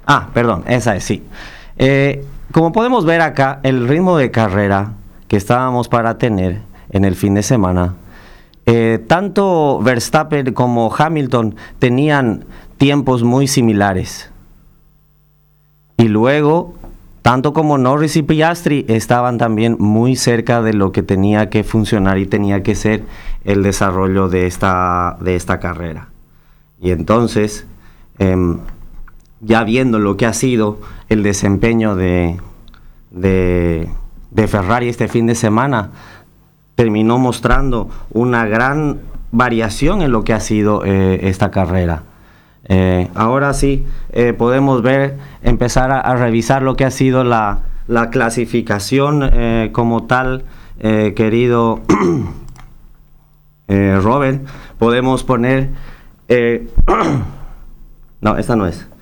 Perdón, esa es, sí. Como podemos ver acá, el ritmo de carrera que estábamos para tener en el fin de semana, tanto Verstappen como Hamilton tenían tiempos muy similares. Y luego, tanto como Norris y Piastri estaban también muy cerca de lo que tenía que funcionar y tenía que ser el desarrollo de esta carrera. Y entonces, ya viendo lo que ha sido el desempeño de Ferrari este fin de semana, terminó mostrando una gran variación en lo que ha sido esta carrera. Ahora sí podemos empezar a revisar lo que ha sido la clasificación como tal, querido Robert. Podemos poner no, esta no es.